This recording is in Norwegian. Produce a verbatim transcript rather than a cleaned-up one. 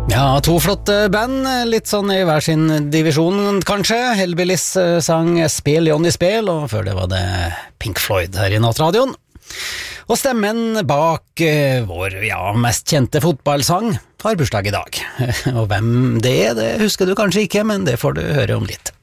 Ja, to flotte band, litt sånn i hver sin divisjon kanskje. Hellbillies sang Spel Johnny Spel, og før det var det Pink Floyd her i Nattradioen. Og stemmen bak eh, vår ja, mest kjente fotballsang har bursdag i dag. Og hvem det er, det husker du kanskje ikke, men det får du høre om litt.